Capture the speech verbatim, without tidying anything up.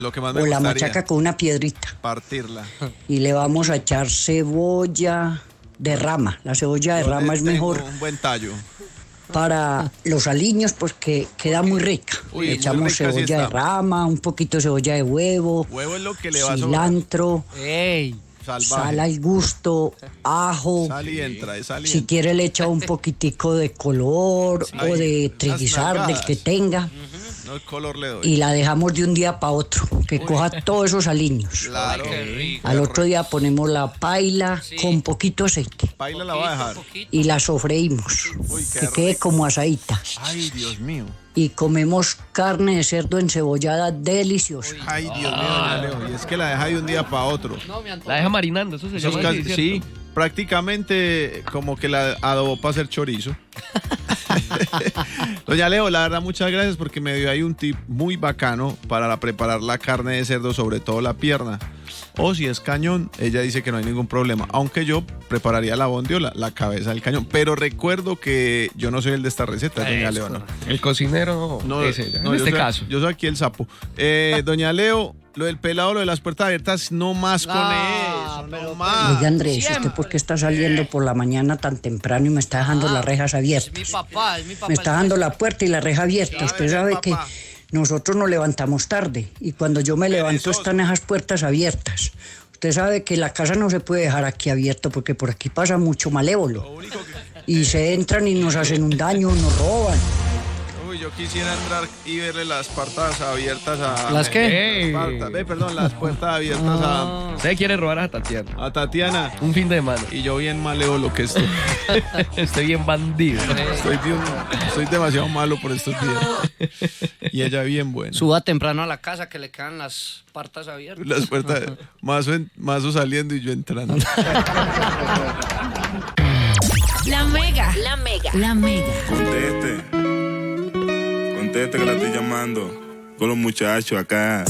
Lo que más me o la gustaría. machaca con una piedrita. Partirla. Y le vamos a echar cebolla de rama. La cebolla de Yo rama le es tengo mejor un buen tallo. para los aliños, pues que queda muy rica. Uy, Le muy echamos rica sí cebolla de está. rama, un poquito de cebolla de huevo, Huevo es lo que le va a sobrar. cilantro, ¡Ey! Salvaje. sal al gusto, ajo. Sal y entra, es sal y Si entra. quiere le echa un poquitico de color o Ay, de unas triguizar, del nalgadas. que tenga. No, el color le doy. Y la dejamos de un día para otro, que coja todos esos aliños. Claro. Qué rico. Al otro día ponemos la paila Sí. con poquito aceite Paila la va a dejar. y la sofreímos, Uy, qué que quede rico. como asadita. Ay, Dios mío. Y comemos carne de cerdo encebollada deliciosa. Ay, Dios mío, doña Leo. Y es que la deja de un día para otro. No, me antoja. La deja marinando, eso se Eso es llama así, casi- ¿cierto? sí, prácticamente como que la adobó para hacer chorizo. Doña Leo, la verdad, muchas gracias porque me dio ahí un tip muy bacano para la- preparar la carne de cerdo, sobre todo la pierna. O si es cañón, ella dice que no hay ningún problema. Aunque yo prepararía la bondiola, la cabeza del cañón. Pero recuerdo que yo no soy el de esta receta, doña Eso, Leo. ¿no? El cocinero, No, ese, no, en yo este soy- caso. Yo soy aquí el sapo. Eh, doña Leo, lo del pelado, lo de las puertas abiertas, no más con Ah, eso, pero no más. Oiga, Andrés, ¿usted siempre. por qué está saliendo por la mañana tan temprano y me está dejando las rejas Es mi abiertas? papá, es mi papá. Me está dando la puerta y la reja abierta. Usted ven, sabe papá. que nosotros nos levantamos tarde y cuando yo me levanto Perezoso. están esas puertas abiertas. Usted sabe que la casa no se puede dejar aquí abierto porque por aquí pasa mucho malévolo. Lo único que... Y se entran y nos hacen un daño, nos roban. Uy, yo quisiera entrar y verle las puertas abiertas a... ¿Las qué? Las puertas, ve, perdón, las puertas abiertas a, Usted quiere robar a Tatiana. a Tatiana. Un fin de semana. Y yo bien malévolo que estoy. Estoy bien bandido. Estoy, bien- estoy demasiado malo por estos días. Y ella bien buena. Suba temprano a la casa que le quedan las puertas abiertas. Las puertas, mazo, en- mazo saliendo y yo entrando. La Mega. La Mega. La Mega. Conteste. Conteste que la estoy llamando. Con los muchachos acá.